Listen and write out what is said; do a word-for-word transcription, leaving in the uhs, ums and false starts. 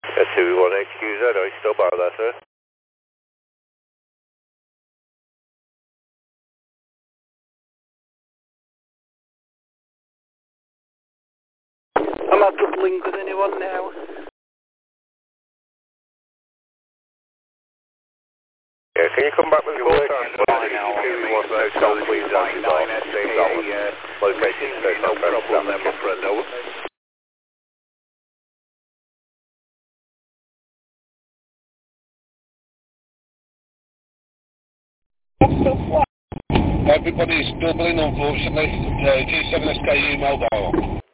That's two one X Q Z, I still bar that, sir. I'm not doubling with anyone now. Yeah, can you come back with your full time? Please, location, no problem there, my friend, over. Everybody's doubling, unfortunately. Uh, G seven S K emailed out.